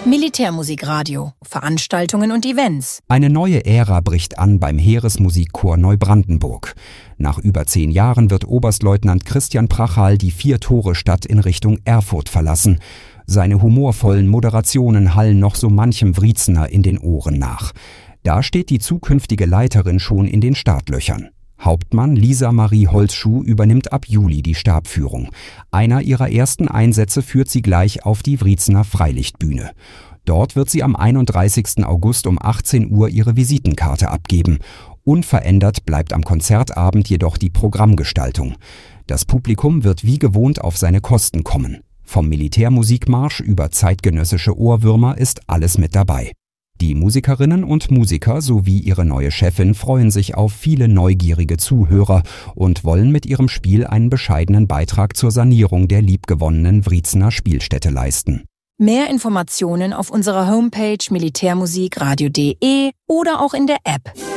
Militärmusikradio, Veranstaltungen und Events. Eine neue Ära bricht an beim Heeresmusikchor Neubrandenburg. Nach über 10 Jahren wird Oberstleutnant Christian Prachal die 4-Tore-Stadt in Richtung Erfurt verlassen. Seine humorvollen Moderationen hallen noch so manchem Wriezener in den Ohren nach. Da steht die zukünftige Leiterin schon in den Startlöchern. Hauptmann Lisa Marie Holzschuh übernimmt ab Juli die Stabführung. Einer ihrer ersten Einsätze führt sie gleich auf die Wriezener Freilichtbühne. Dort wird sie am 31. August um 18 Uhr ihre Visitenkarte abgeben. Unverändert bleibt am Konzertabend jedoch die Programmgestaltung. Das Publikum wird wie gewohnt auf seine Kosten kommen. Vom Militärmusikmarsch über zeitgenössische Ohrwürmer ist alles mit dabei. Die Musikerinnen und Musiker sowie ihre neue Chefin freuen sich auf viele neugierige Zuhörer und wollen mit ihrem Spiel einen bescheidenen Beitrag zur Sanierung der liebgewonnenen Wriezener Spielstätte leisten. Mehr Informationen auf unserer Homepage militärmusikradio.de oder auch in der App.